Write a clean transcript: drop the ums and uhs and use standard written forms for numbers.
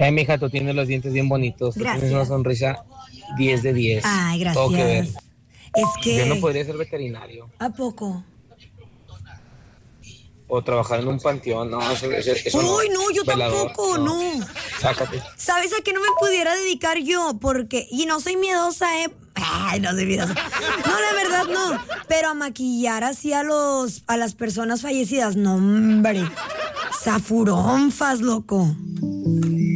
Mija, tú tienes los dientes bien bonitos. Gracias. Tú tienes una sonrisa 10 de 10. Ay, gracias. Todo que ver. Es que... Yo no podría ser veterinario ¿A poco? o trabajar en un panteón. No, eso Uy, no, yo Velador, tampoco, no. Sácate. ¿Sabes a qué no me pudiera dedicar yo? Porque, y no soy miedosa, Ay, no soy miedosa. No, la verdad no. Pero a maquillar así a las personas fallecidas, no, hombre. Zafuronfas, loco.